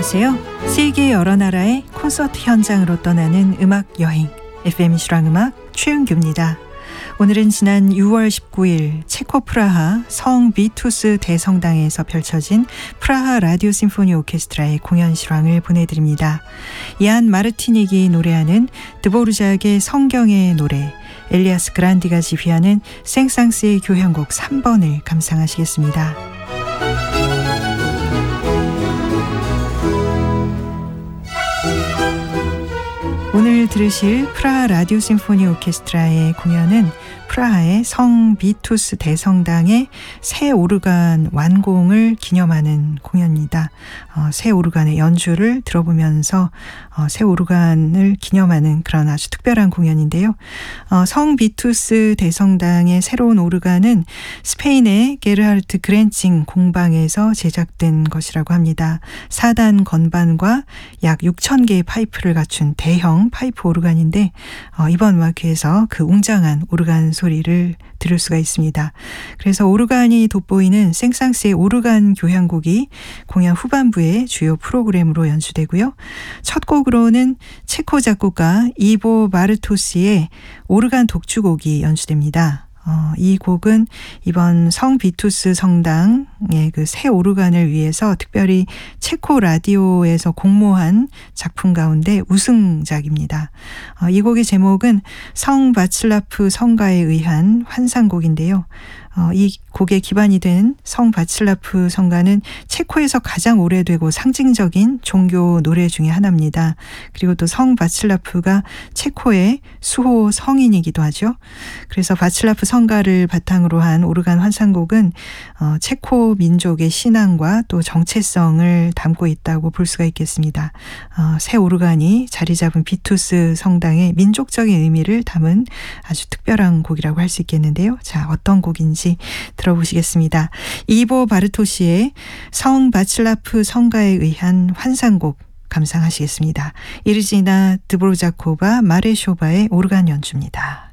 안녕하세요. 세계 여러 나라의 콘서트 현장으로 떠나는 음악 여행 FM 실황음악 최은규입니다. 오늘은 지난 6월 19일 체코 프라하 성 비투스 대성당에서 펼쳐진 프라하 라디오 심포니 오케스트라의 공연 실황을 보내드립니다. 얀 마르티닉이 노래하는 드보르작의 성경의 노래, 엘리아스 그란디가 지휘하는 생상스의 교향곡 3번을 감상하시겠습니다. 오늘 들으실 프라하 라디오 심포니 오케스트라의 공연은 프라하의 성 비투스 대성당의 새 오르간 완공을 기념하는 공연입니다. 새 오르간의 연주를 들어보면서 새 오르간을 기념하는 그런 아주 특별한 공연인데요. 성 비투스 대성당의 새로운 오르간은 스페인의 게르하르트 그렌칭 공방에서 제작된 것이라고 합니다. 4단 건반과 약 6,000개의 파이프를 갖춘 대형 파이프 오르간인데 이번 음악회에서 그 웅장한 오르간 소리를 들을 수가 있습니다. 그래서 오르간이 돋보이는 생상스의 오르간 교향곡이 공연 후반부의 주요 프로그램으로 연주되고요. 첫 곡으로는 체코 작곡가 이보 바르토스의 오르간 독주곡이 연주됩니다. 이 곡은 이번 성 비투스 성당의 그 새 오르간을 위해서 특별히 체코 라디오에서 공모한 작품 가운데 우승작입니다. 이 곡의 제목은 성 바칠라프 성가에 의한 환상곡인데요. 이 곡의 기반이 된 성 바칠라프 성가는 체코에서 가장 오래되고 상징적인 종교 노래 중에 하나입니다. 그리고 또 성 바칠라프가 체코의 수호 성인이기도 하죠. 그래서 바칠라프 성가를 바탕으로 한 오르간 환상곡은 체코 민족의 신앙과 또 정체성을 담고 있다고 볼 수가 있겠습니다. 새 오르간이 자리 잡은 비투스 성당의 민족적인 의미를 담은 아주 특별한 곡이라고 할 수 있겠는데요. 자, 어떤 곡인지 들어보시겠습니다. 이보 바르토시의 성 바칠라프 성가에 의한 환상곡 감상하시겠습니다. 이르지나 드보르자코바 마레쇼바의 오르간 연주입니다.